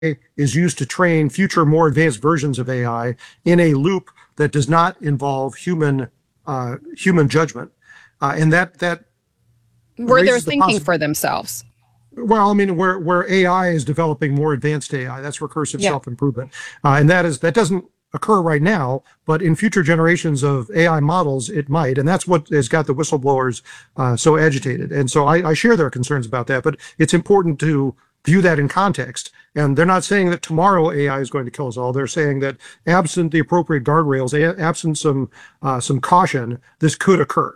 is used to train future more advanced versions of AI in a loop that does not involve human judgment, and that where they're thinking for themselves. Well, I mean, where AI is developing more advanced AI, that's recursive self-improvement, and that doesn't occur right now, but in future generations of AI models, it might, and that's what has got the whistleblowers so agitated. And so I share their concerns about that, but it's important to view that in context. And they're not saying that tomorrow AI is going to kill us all. They're saying that absent the appropriate guardrails, absent some caution, this could occur.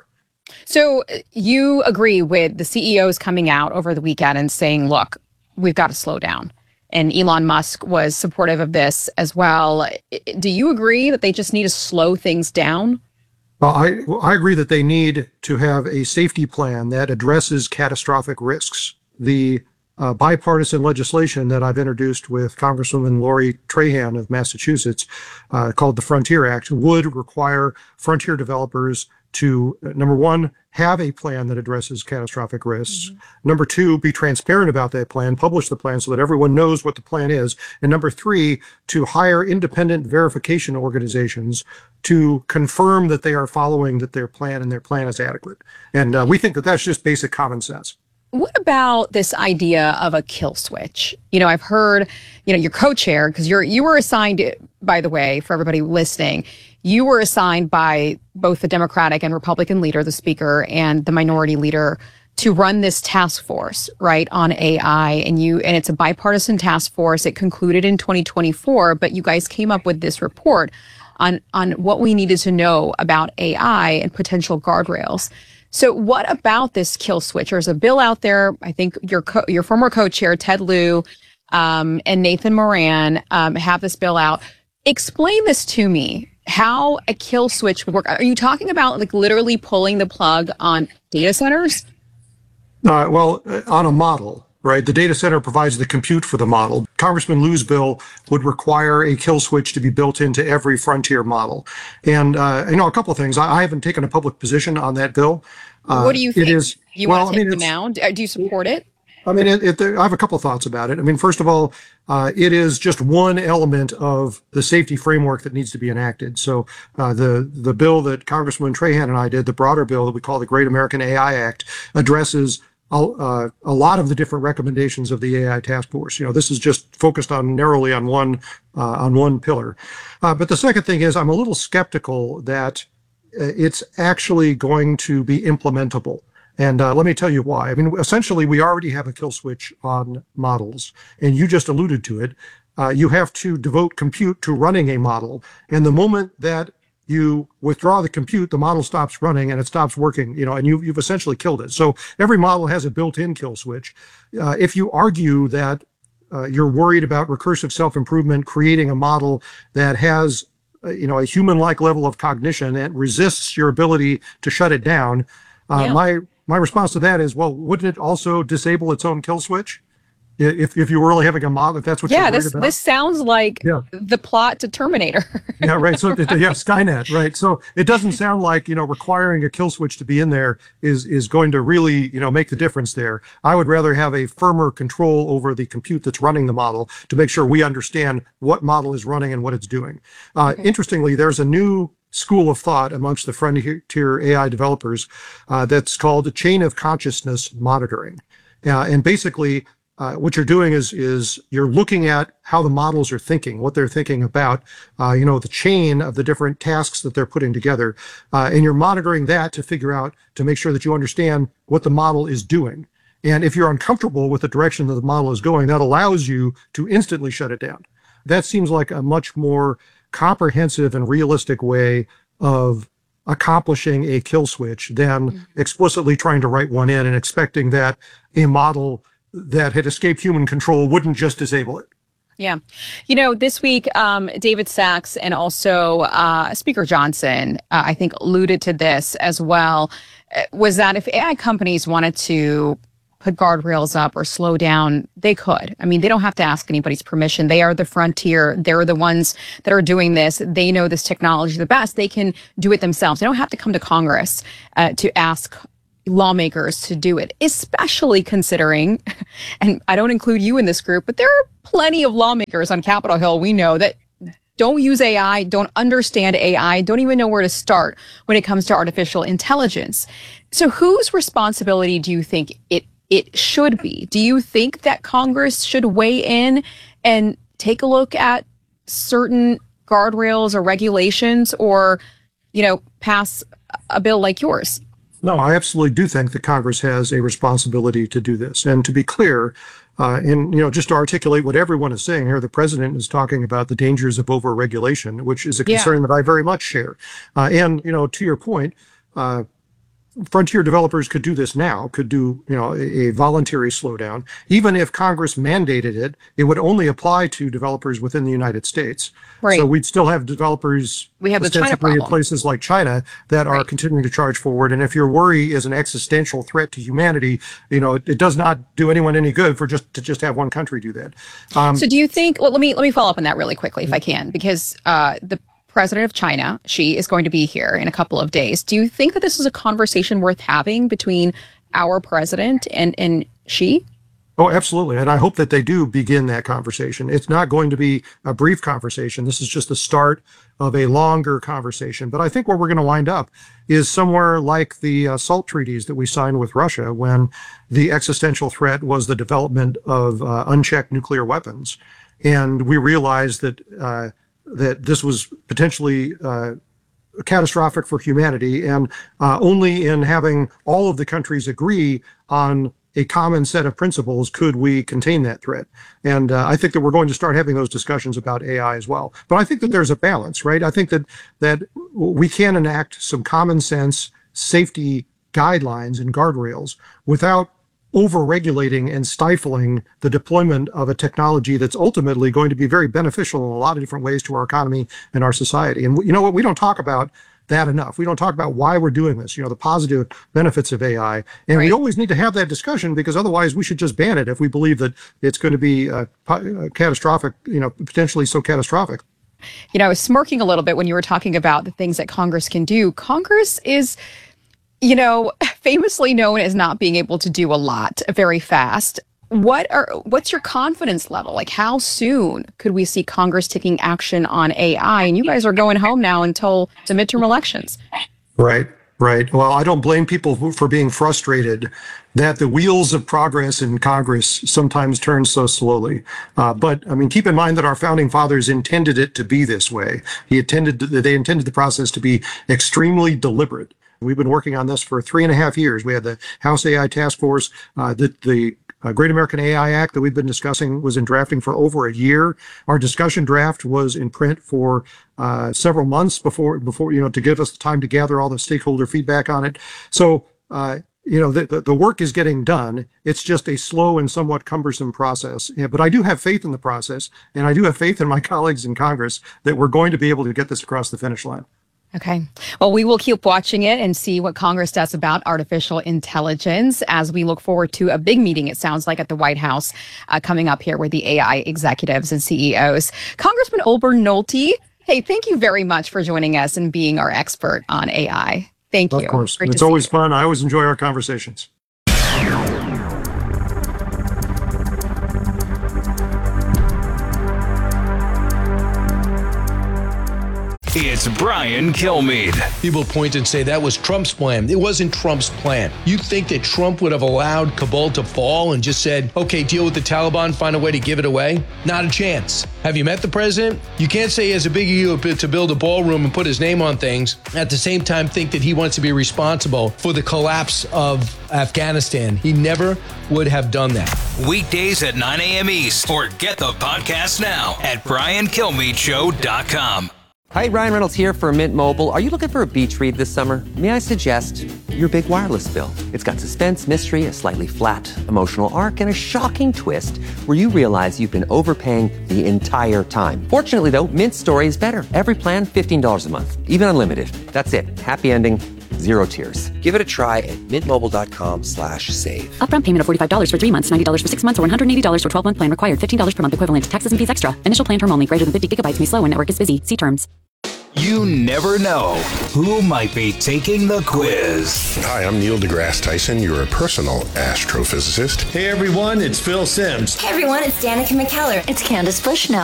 So you agree with the CEOs coming out over the weekend and saying, look, we've got to slow down. And Elon Musk was supportive of this as well. Do you agree that they just need to slow things down? Well, I agree that they need to have a safety plan that addresses catastrophic risks. The bipartisan legislation that I've introduced with Congresswoman Lori Trahan of Massachusetts, called the Frontier Act, would require frontier developers to, number one, have a plan that addresses catastrophic risks. Mm-hmm. Number two, be transparent about that plan, publish the plan so that everyone knows what the plan is. And number three, to hire independent verification organizations to confirm that they are following their plan and their plan is adequate. And we think that that's just basic common sense. What about this idea of a kill switch? You know, I've heard, your co-chair, because you were assigned, by the way, for everybody listening, you were assigned by both the Democratic and Republican leader, the speaker, and the minority leader to run this task force, right, on AI. And it's a bipartisan task force. It concluded in 2024, but you guys came up with this report on what we needed to know about AI and potential guardrails. So what about this kill switch? There's a bill out there. I think your former co-chair, Ted Lieu, and Nathan Moran have this bill out. Explain this to me, how a kill switch would work. Are you talking about like literally pulling the plug on data centers? Well, on a model, right? The data center provides the compute for the model. Congressman Lieu's bill would require a kill switch to be built into every Frontier model. And, a couple of things. I haven't taken a public position on that bill. What do you think? You want to take it now? Do you support it? I mean, I have a couple of thoughts about it. I mean, first of all, it is just one element of the safety framework that needs to be enacted. So the bill that Congressman Trahan and I did, the broader bill that we call the Great American AI Act, addresses a lot of the different recommendations of the AI task force. This is just focused narrowly on one pillar. But the second thing is, I'm a little skeptical that it's actually going to be implementable. And let me tell you why. I mean, essentially, we already have a kill switch on models, and you just alluded to it. You have to devote compute to running a model. And the moment that you withdraw the compute, the model stops running and it stops working, and you've essentially killed it. So every model has a built-in kill switch. If you argue that you're worried about recursive self-improvement, creating a model that has a human-like level of cognition and resists your ability to shut it down, my response to that is, well, wouldn't it also disable its own kill switch? If you were really having a model, if that's what you're worried about? This sounds like the plot to Terminator. Yeah, right. So Skynet, right? So it doesn't sound like requiring a kill switch to be in there is going to really make the difference there. I would rather have a firmer control over the compute that's running the model to make sure we understand what model is running and what it's doing. Interestingly, there's a new school of thought amongst the frontier AI developers that's called chain of consciousness monitoring, and basically. What you're doing is you're looking at how the models are thinking, what they're thinking about, the chain of the different tasks that they're putting together. And you're monitoring that to make sure that you understand what the model is doing. And if you're uncomfortable with the direction that the model is going, that allows you to instantly shut it down. That seems like a much more comprehensive and realistic way of accomplishing a kill switch than explicitly trying to write one in and expecting that a model that had escaped human control wouldn't just disable it. Yeah. This week, David Sachs and also Speaker Johnson, I think, alluded to this as well, was that if AI companies wanted to put guardrails up or slow down, they could. I mean, they don't have to ask anybody's permission. They are the frontier. They're the ones that are doing this. They know this technology the best. They can do it themselves. They don't have to come to Congress to ask lawmakers to do it, especially considering, and I don't include you in this group, but there are plenty of lawmakers on Capitol Hill we know that don't use AI, don't understand AI, don't even know where to start when it comes to artificial intelligence. So whose responsibility do you think it should be? Do you think that Congress should weigh in and take a look at certain guardrails or regulations, or, pass a bill like yours? No, I absolutely do think that Congress has a responsibility to do this. And to be clear, just to articulate what everyone is saying here, the president is talking about the dangers of overregulation, which is a concern that I very much share. To your point, frontier developers could do this now, could do, a voluntary slowdown. Even if Congress mandated it, it would only apply to developers within the United States. Right. So we'd still have developers we have the China problem in places like China that are continuing to charge forward. And if your worry is an existential threat to humanity, it does not do anyone any good to just have one country do that. So do you think, let me follow up on that really quickly if I can, because the president of China, Xi, is going to be here in a couple of days. Do you think that this is a conversation worth having between our president and Xi? Oh, absolutely. And I hope that they do begin that conversation. It's not going to be a brief conversation. This is just the start of a longer conversation. But I think where we're going to wind up is somewhere like the SALT treaties that we signed with Russia, when the existential threat was the development of unchecked nuclear weapons. And we realized that this was potentially catastrophic for humanity. And only in having all of the countries agree on a common set of principles could we contain that threat. And I think that we're going to start having those discussions about AI as well. But I think that there's a balance, right? I think that we can enact some common sense safety guidelines and guardrails without over-regulating and stifling the deployment of a technology that's ultimately going to be very beneficial in a lot of different ways to our economy and our society. And you know what? We don't talk about that enough. We don't talk about why we're doing this, the positive benefits of AI. And we always need to have that discussion, because otherwise we should just ban it if we believe that it's going to be catastrophic, potentially so catastrophic. I was smirking a little bit when you were talking about the things that Congress can do. Congress is, famously known as not being able to do a lot very fast. What's your confidence level? Like, how soon could we see Congress taking action on AI? And you guys are going home now until the midterm elections. Right. Well, I don't blame people for being frustrated that the wheels of progress in Congress sometimes turn so slowly. But keep in mind that our founding fathers intended it to be this way. They intended the process to be extremely deliberate. We've been working on this for 3.5 years. We had the House AI Task Force, the Great American AI Act that we've been discussing was in drafting for over a year. Our discussion draft was in print for several months before to give us the time to gather all the stakeholder feedback on it. So the work is getting done. It's just a slow and somewhat cumbersome process. But I do have faith in the process, and I do have faith in my colleagues in Congress that we're going to be able to get this across the finish line. Okay. Well, we will keep watching it and see what Congress does about artificial intelligence as we look forward to a big meeting, it sounds like, at the White House coming up here with the AI executives and CEOs. Congressman Olburn Nolte, hey, thank you very much for joining us and being our expert on AI. Thank you. Of course. It's always fun. I always enjoy our conversations. It's Brian Kilmeade. People point and say that was Trump's plan. It wasn't Trump's plan. You think that Trump would have allowed Kabul to fall and just said, okay, deal with the Taliban, find a way to give it away? Not a chance. Have you met the president? You can't say he has a big ego to build a ballroom and put his name on things. At the same time, think that he wants to be responsible for the collapse of Afghanistan. He never would have done that. Weekdays at 9 a.m. East, or get the podcast now at briankilmeadshow.com. Hi, Ryan Reynolds here for Mint Mobile. Are you looking for a beach read this summer? May I suggest your big wireless bill? It's got suspense, mystery, a slightly flat emotional arc, and a shocking twist where you realize you've been overpaying the entire time. Fortunately, though, Mint's story is better. Every plan, $15 a month, even unlimited. That's it. Happy ending. Zero tears. Give it a try at mintmobile.com/save. Upfront payment of $45 for 3 months, $90 for 6 months, or $180 for 12-month plan required. $15 per month equivalent. Taxes and fees extra. Initial plan term only. Greater than 50 gigabytes may slow when network is busy. See terms. You never know who might be taking the quiz. Hi, I'm Neil deGrasse Tyson, your personal astrophysicist. Hey everyone, it's Phil Sims. Hey everyone, it's Danica McKellar. It's Candace Bushnell.